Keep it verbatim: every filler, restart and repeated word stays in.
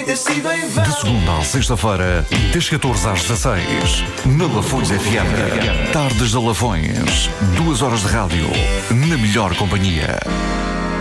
ter sido em vão. De segunda à sexta-feira, das catorze às dezasseis, na Lafões F M. Tardes de Lafões, duas horas de rádio, na melhor companhia.